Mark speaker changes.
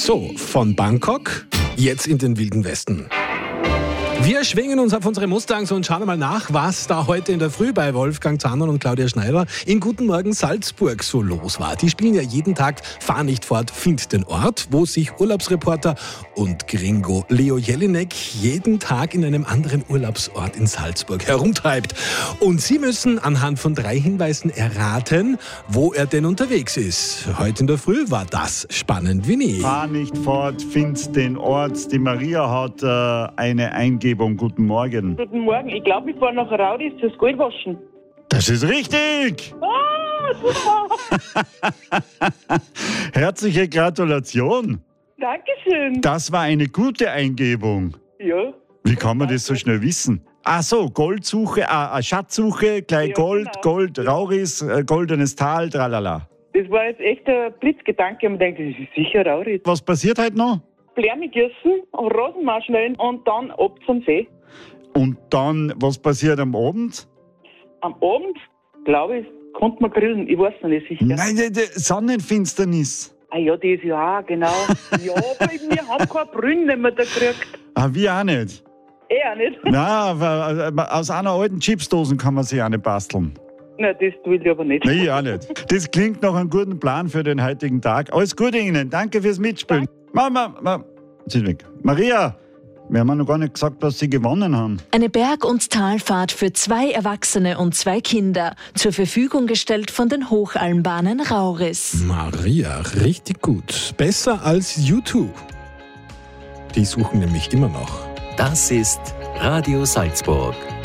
Speaker 1: So, von Bangkok jetzt in den Wilden Westen. Wir schwingen uns auf unsere Mustangs und schauen mal nach, was da heute in der Früh bei Wolfgang Zahner und Claudia Schneider in Guten Morgen Salzburg so los war. Die spielen ja jeden Tag Fahr nicht fort, find den Ort, wo sich Urlaubsreporter und Gringo Leo Jelinek jeden Tag in einem anderen Urlaubsort in Salzburg herumtreibt. Und Sie müssen anhand von 3 Hinweisen erraten, wo er denn unterwegs ist. Heute in der Früh war das spannend wie nie.
Speaker 2: Fahr nicht fort, find den Ort. Die Maria hat eine Eingebung. Guten Morgen.
Speaker 3: Guten Morgen. Ich glaube, ich fahre nach Raudis das Gold waschen.
Speaker 2: Das ist richtig!
Speaker 3: Ah, super!
Speaker 2: Herzliche Gratulation.
Speaker 3: Dankeschön.
Speaker 2: Das war eine gute Eingebung.
Speaker 3: Ja.
Speaker 2: Wie kann man das so schnell wissen? Ach so, Goldsuche, Schatzsuche, gleich
Speaker 3: Ja,
Speaker 2: Gold,
Speaker 3: genau.
Speaker 2: Gold, Rauris, goldenes Tal, tralala.
Speaker 3: Das war jetzt echt ein Blitzgedanke. Man denkt, das ist sicher Raudis.
Speaker 2: Was passiert heute noch?
Speaker 3: Blärme gießen, Rasenmarsch schnellen und dann ab zum See.
Speaker 2: Und dann, was passiert am Abend?
Speaker 3: Am Abend, glaube ich, konnte man grillen. Ich weiß noch nicht sicher.
Speaker 2: Nein, die Sonnenfinsternis.
Speaker 3: Ah ja, das ja, genau. Ja, aber wir haben keine Brünnen mehr da gekriegt.
Speaker 2: Ah, wir auch nicht.
Speaker 3: Er nicht.
Speaker 2: Nein, aus einer alten Chipsdosen kann man sich eine basteln.
Speaker 3: Nein, das will ich aber nicht.
Speaker 2: Nein, ich auch nicht. Das klingt nach einem guten Plan für den heutigen Tag. Alles Gute Ihnen. Danke fürs Mitspielen. Mama, Sie ist weg. Maria, wir haben ja noch gar nicht gesagt, was Sie gewonnen haben.
Speaker 4: Eine Berg- und Talfahrt für 2 Erwachsene und 2 Kinder. Zur Verfügung gestellt von den Hochalmbahnen Rauris.
Speaker 1: Maria, richtig gut. Besser als YouTube. Die suchen nämlich immer noch.
Speaker 5: Das ist Radio Salzburg.